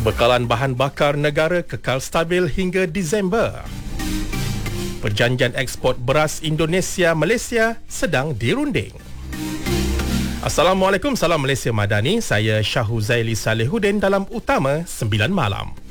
Bekalan bahan bakar negara kekal stabil hingga Disember. Perjanjian ekspor beras Indonesia-Malaysia sedang dirunding. Assalamualaikum, salam Malaysia Madani. Saya Syahuzaili Salihuddin dalam Utama 9 Malam.